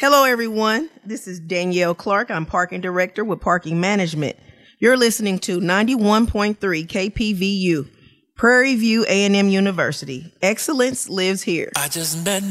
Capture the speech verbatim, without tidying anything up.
Hello, everyone. This is Danielle Clark. I'm Parking Director with Parking Management. You're listening to ninety-one point three K P V U, Prairie View A and M University. Excellence lives here. I just met